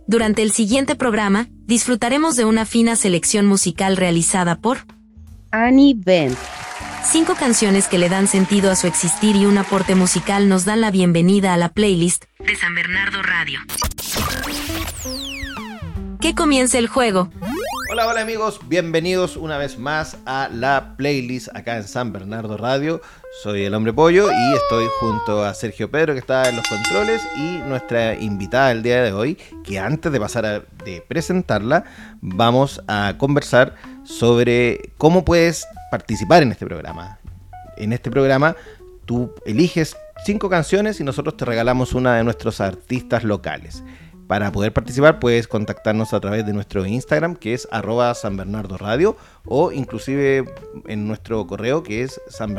Durante el siguiente programa, disfrutaremos de una fina selección musical realizada por Annie Benn. 5 canciones que le dan sentido a su existir y un aporte musical nos dan la bienvenida a la playlist de San Bernardo Radio. Que comience el juego. Hola amigos, bienvenidos una vez más a la playlist acá en San Bernardo Radio. Soy el Hombre Pollo y estoy junto a Sergio Pedro, que está en los controles, y nuestra invitada del día de hoy, que antes de pasar de presentarla, vamos a conversar sobre cómo puedes participar en este programa. En este programa tú eliges 5 canciones y nosotros te regalamos una de nuestros artistas locales. Para poder participar puedes contactarnos a través de nuestro Instagram, que es @sanbernardoradio, o inclusive en nuestro correo, que es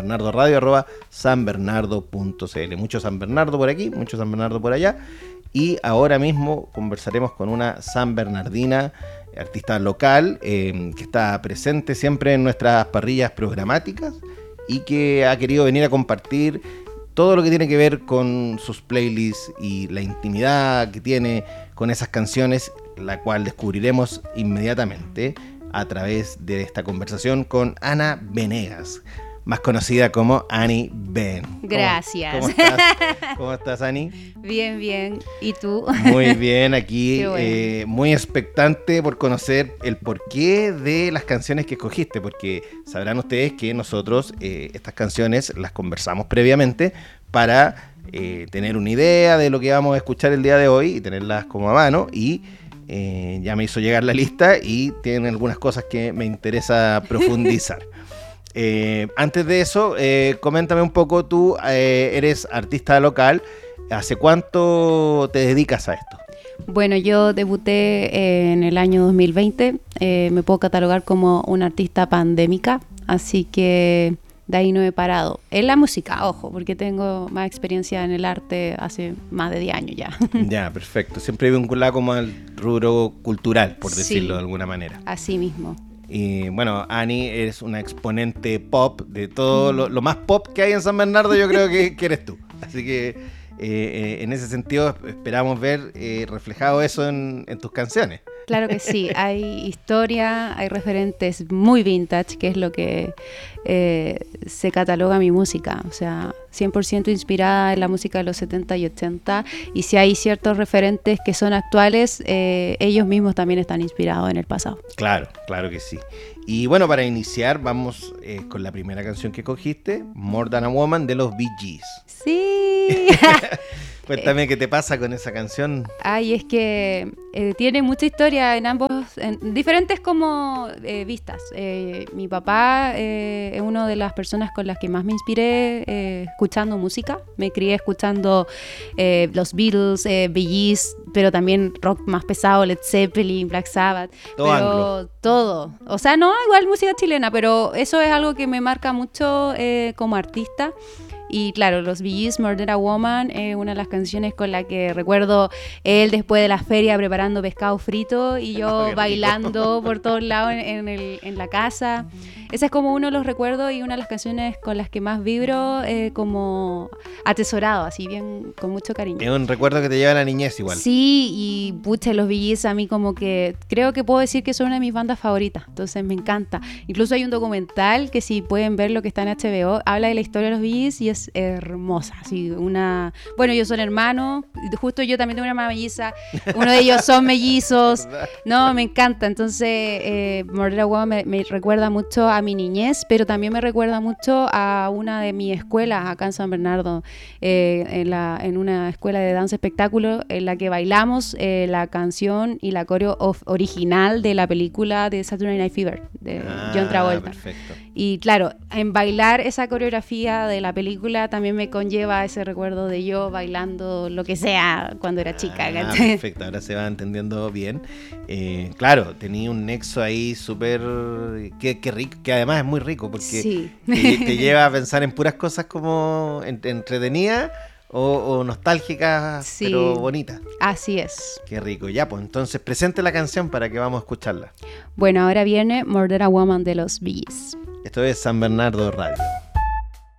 sanbernardoradio@sanbernardo.cl. Mucho San Bernardo por aquí, mucho San Bernardo por allá. Y ahora mismo conversaremos con una San Bernardina, artista local, que está presente siempre en nuestras parrillas programáticas y que ha querido venir a compartir todo lo que tiene que ver con sus playlists y la intimidad que tiene con esas canciones, la cual descubriremos inmediatamente a través de esta conversación con Ana Venegas, más conocida como Annie Benn. Gracias. ¿Cómo estás? ¿Cómo estás, Annie? Bien, bien. ¿Y tú? Muy bien, aquí bueno. muy expectante por conocer el porqué de las canciones que escogiste, porque sabrán ustedes que nosotros estas canciones las conversamos previamente para tener una idea de lo que vamos a escuchar el día de hoy y tenerlas como a mano, y ya me hizo llegar la lista y tienen algunas cosas que me interesa profundizar. Antes de eso, coméntame un poco, tú eres artista local, ¿hace cuánto te dedicas a esto? Bueno, yo debuté en el año 2020, me puedo catalogar como una artista pandémica, así que de ahí no he parado. En la música, ojo, porque tengo más experiencia en el arte hace más de 10 años ya. Ya, perfecto, siempre vinculada como al rubro cultural, por decirlo de alguna manera. Así mismo. Y bueno, Annie es una exponente pop de todo lo más pop que hay en San Bernardo. Yo creo que eres tú. Así que en ese sentido esperamos ver reflejado eso en tus canciones. Claro que sí, hay historia, hay referentes muy vintage, que es lo que se cataloga mi música, o sea, 100% inspirada en la música de los 70 y 80, y si hay ciertos referentes que son actuales, ellos mismos también están inspirados en el pasado. Claro, claro que sí. Y bueno, para iniciar vamos con la primera canción que cogiste, More Than a Woman, de los Bee Gees. Sí. Cuéntame qué te pasa con esa canción. Ay, es que tiene mucha historia en diferentes como vistas. Mi papá es una de las personas con las que más me inspiré escuchando música. Me crié escuchando los Beatles, Bee Gees, pero también rock más pesado, Led Zeppelin, Black Sabbath. Todo. O sea, no, igual música chilena, pero eso es algo que me marca mucho como artista. Y claro, los Bee Gees, More Than a Woman, es una de las canciones con la que recuerdo él después de la feria preparando pescado frito y yo bailando por todos lados en la casa. Ese es como uno de los recuerdos y una de las canciones con las que más vibro, como atesorado, así bien, con mucho cariño. Es un recuerdo que te lleva a la niñez igual. Sí, y pucha, los Bee Gees a mí como que creo que puedo decir que son una de mis bandas favoritas, entonces me encanta. Incluso hay un documental que, si pueden ver, lo que está en HBO, habla de la historia de los Bee Gees y es hermosa. Así bueno, ellos son hermanos, justo yo también tengo una hermana melliza, uno de ellos son mellizos. No, me encanta. Entonces More Than a Woman me recuerda mucho a mi niñez, pero también me recuerda mucho a una de mis escuelas acá en San Bernardo, en una escuela de danza espectáculo en la que bailamos la canción y la coreo original de la película de Saturday Night Fever de John Travolta. Perfecto. Y claro, en bailar esa coreografía de la película también me conlleva ese recuerdo de yo bailando lo que sea cuando era chica. Perfecto, ahora se va entendiendo bien. Claro, tenía un nexo ahí súper que rico, que además es muy rico porque sí. te lleva a pensar en puras cosas como entretenidas o nostálgicas, sí, pero bonitas. Así es. Qué rico. Ya, pues entonces presente la canción para que vamos a escucharla. Bueno, ahora viene More Than a Woman de los Bee Gees. Esto es San Bernardo Radio.